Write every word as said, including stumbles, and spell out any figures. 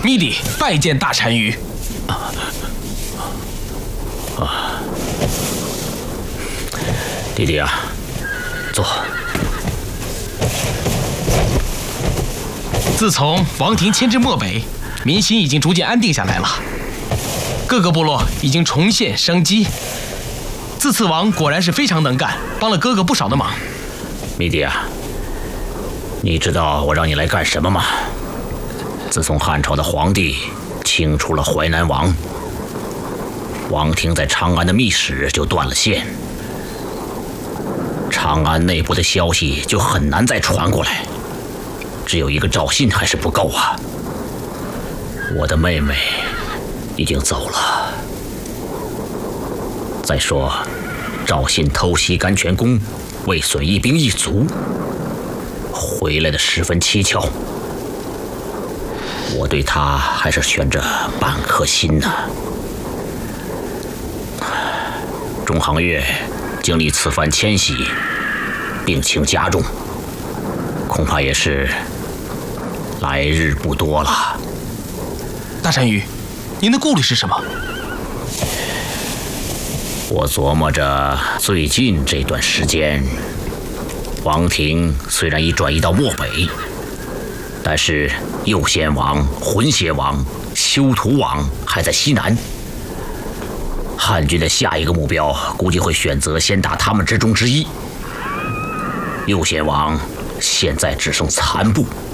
密弟拜见大单于。 啊啊！弟弟啊，坐。 自从王庭迁至漠北，民心已经逐渐安定下来了，各个部落已经重现生机。自次王果然是非常能干，帮了哥哥不少的忙。 密弟啊，你知道我让你来干什么吗？自从汉朝的皇帝清除了淮南王，王庭在长安的密使就断了线，长安内部的消息就很难再传过来，只有一个赵信还是不够啊。我的妹妹已经走了，再说赵信偷袭甘泉宫，未损一兵一卒，回来的十分蹊跷，我对他还是悬着半颗心呢。中行月经历此番迁徙，病情加重，恐怕也是来日不多了。 大单于，您的顾虑是什么？ 我琢磨着，最近这段时间，王庭虽然已转移到漠北，但是右贤王、浑邪王、修图王还在西南。汉军的下一个目标，估计会选择先打他们之中之一。右贤王现在只剩残部，